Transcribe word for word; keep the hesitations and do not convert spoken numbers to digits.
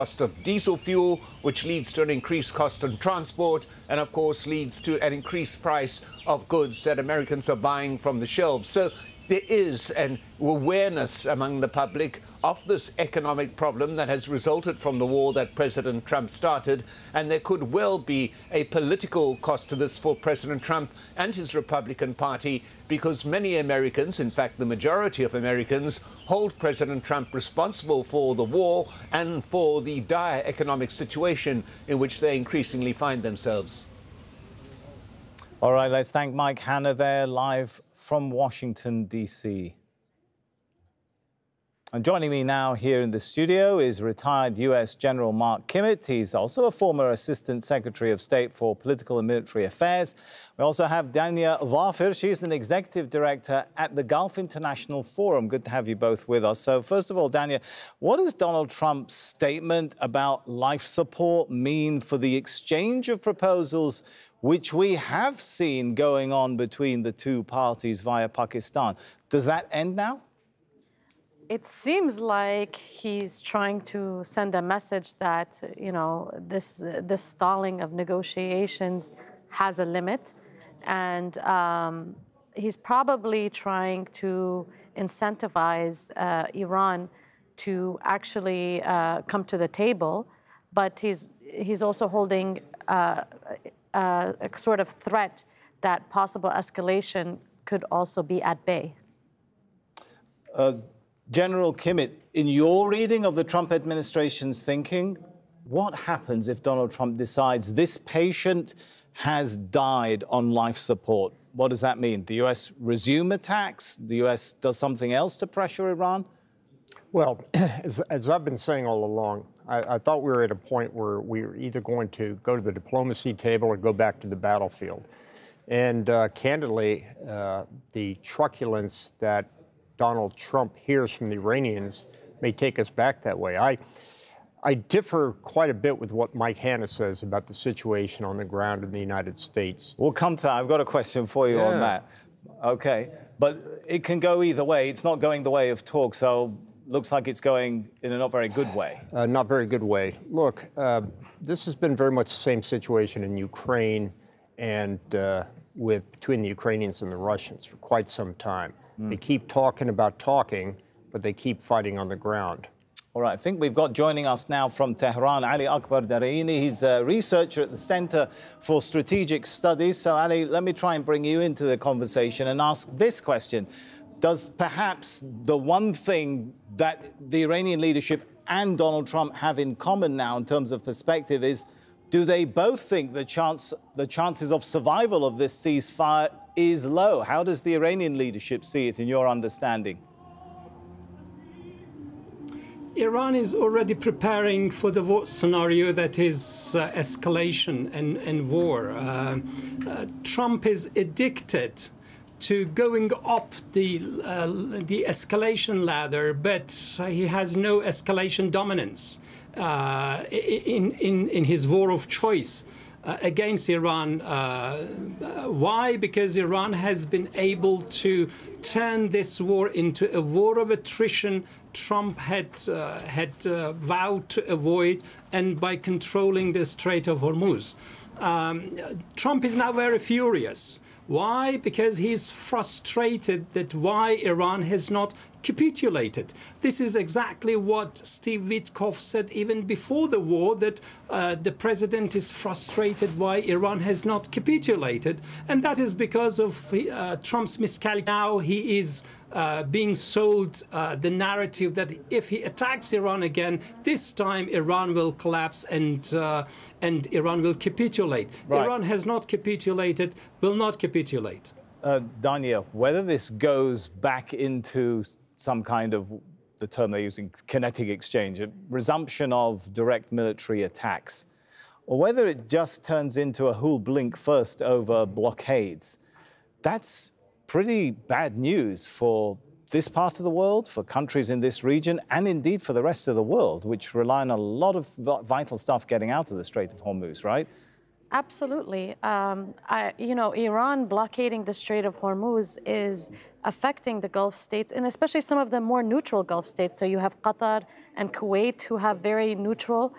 cost of diesel fuel, which leads to an increased cost on transport, and of course leads to an increased price of goods that Americans are buying from the shelves. So there is an awareness among the public of this economic problem that has resulted from the war that President Trump started, and there could well be a political cost to this for President Trump and his Republican Party, because many Americans, in fact the majority of Americans, hold President Trump responsible for the war and for the dire economic situation in which they increasingly find themselves. All right, let's thank Mike Hanna there, live from Washington, D C And joining me now here in the studio is retired U S General Mark Kimmitt. He's also a former Assistant Secretary of State for Political and Military Affairs. We also have Dania Dhafir. She's an Executive Director at the Gulf International Forum. Good to have you both with us. So first of all, Dania, what does Donald Trump's statement about life support mean for the exchange of proposals which we have seen going on between the two parties via Pakistan? Does that end now? It seems like he's trying to send a message that, you know, this, this stalling of negotiations has a limit. And um, he's probably trying to incentivize uh, Iran to actually uh, come to the table. But he's, he's also holding uh, uh, a sort of threat that possible escalation could also be at bay. Uh, General Kimmitt, in your reading of the Trump administration's thinking, what happens if Donald Trump decides this patient has died on life support? What does that mean? The U S resume attacks? The U S does something else to pressure Iran? Well, as, as I've been saying all along, I, I thought we were at a point where we were either going to go to the diplomacy table or go back to the battlefield. And uh, candidly, uh, the truculence that Donald Trump hears from the Iranians may take us back that way. I, I differ quite a bit with what Mike Hanna says about the situation on the ground in the United States. We'll come to that. I've got a question for you yeah. on that. Okay. But it can go either way. It's not going the way of talk, so looks like it's going in a not very good way. Uh, not very good way. Look, uh, this has been very much the same situation in Ukraine and uh, with between the Ukrainians and the Russians for quite some time. They keep talking about talking, but they keep fighting on the ground. All right, I think we've got joining us now from Tehran, Ali Akbar Daraini. He's a researcher at the Center for Strategic Studies. So, Ali, let me try and bring you into the conversation and ask this question. Does perhaps the one thing that the Iranian leadership and Donald Trump have in common now in terms of perspective is, do they both think the chance, the chances of survival of this ceasefire is low? How does the Iranian leadership see it in your understanding? Iran is already preparing for the war scenario that is uh, escalation and, and war. Uh, uh, Trump is addicted to going up the, uh, the escalation ladder, but he has no escalation dominance uh, in, in, in his war of choice uh, against Iran. Uh, why? Because Iran has been able to turn this war into a war of attrition Trump had, uh, had uh, vowed to avoid, and by controlling the Strait of Hormuz. Um, Trump is now very furious. Why? Because he's frustrated that why Iran has not capitulated. This is exactly what Steve Witkoff said even before the war, that uh, the president is frustrated why Iran has not capitulated. And that is because of uh, Trump's miscalculation. Now he is uh, being sold uh, the narrative that if he attacks Iran again, this time Iran will collapse and, uh, and Iran will capitulate. Right. Iran has not capitulated, will not capitulate. Uh, Dania, whether this goes back into some kind of, the term they're using, kinetic exchange, a resumption of direct military attacks, or whether it just turns into a who'll blink first over blockades, that's pretty bad news for this part of the world, for countries in this region, and indeed for the rest of the world, which rely on a lot of vital stuff getting out of the Strait of Hormuz, right? Absolutely. Um, I, you know, Iran blockading the Strait of Hormuz is affecting the Gulf states, and especially some of the more neutral Gulf states. So you have Qatar and Kuwait, who have very neutral